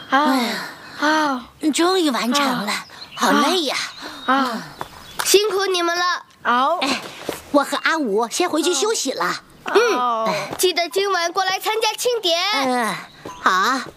终于完成了，好累呀！ 辛苦你们了。 我和阿武先回去休息了。 记得今晚过来参加庆典。 好。